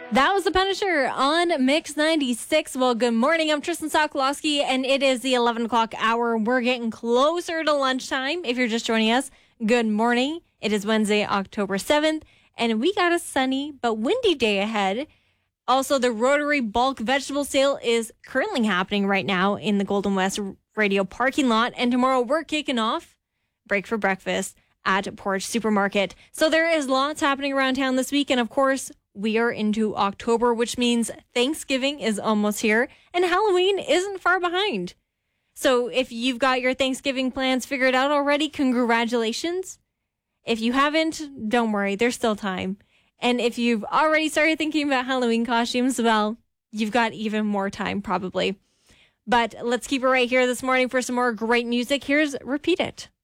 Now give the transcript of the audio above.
That was The Punisher on Mix 96. Well, good morning. I'm Tristan Sokolowski, and it is the 11 o'clock hour. We're getting closer to lunchtime. If you're just joining us, good morning. It is Wednesday, October 7th, and we got a sunny but windy day ahead. Also, the Rotary Bulk Vegetable Sale is currently happening right now in the Golden West Radio parking lot, and tomorrow we're kicking off Break for Breakfast at Porch Supermarket. So there is lots happening around town this week, and of course, we are into October, which means Thanksgiving is almost here and Halloween isn't far behind. So if you've got your Thanksgiving plans figured out already, congratulations. If you haven't, don't worry, there's still time. And if you've already started thinking about Halloween costumes, well, you've got even more time probably. But let's keep it right here this morning for some more great music. Here's Repeat It.